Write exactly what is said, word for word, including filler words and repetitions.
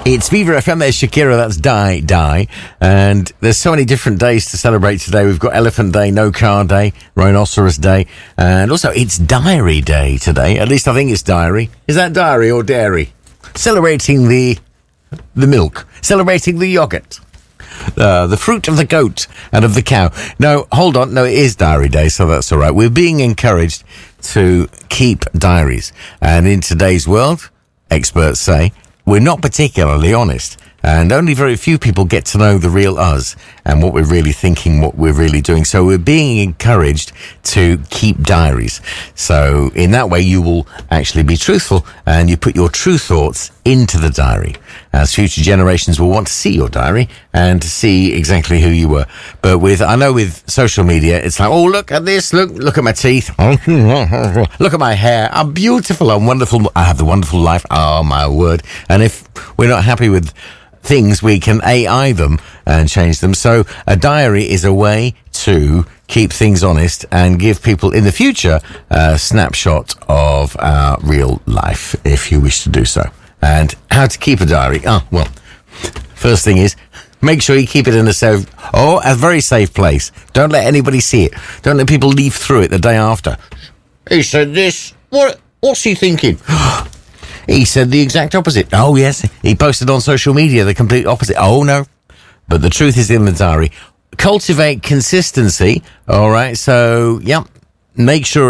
It's Viva F M, there's Shakira, that's Die, Die. And there's so many different days to celebrate today. We've got Elephant Day, No Car Day, Rhinoceros Day, and also it's Diary Day today. At least I think it's diary. Is that diary or dairy? Celebrating the the milk, celebrating the yogurt, uh, the fruit of the goat and of the cow. No, hold on, no, it is Diary Day, so that's all right. We're being encouraged to keep diaries. And in today's world, experts say, we're not particularly honest, and only very few people get to know the real us and what we're really thinking, what we're really doing. So we're being encouraged to keep diaries. So in that way, you will actually be truthful and you put your true thoughts into the diary, as future generations will want to see your diary and to see exactly who you were. But with, I know with social media, it's like, oh, look at this, look, look at my teeth, look at my hair, I'm beautiful, I'm wonderful, I have the wonderful life, oh my word. And if we're not happy with things, we can A I them and change them. So a diary is a way to keep things honest and give people in the future a snapshot of our real life, if you wish to do so. And how to keep a diary? Oh, well, first thing is, make sure you keep it in a safe, oh, a very safe place. Don't let anybody see it. Don't let people leaf through it the day after. He said this. What? What's he thinking? He said the exact opposite. Oh, yes. He posted on social media the complete opposite. Oh, no. But the truth is in the diary. Cultivate consistency. All right. So, yeah, make sure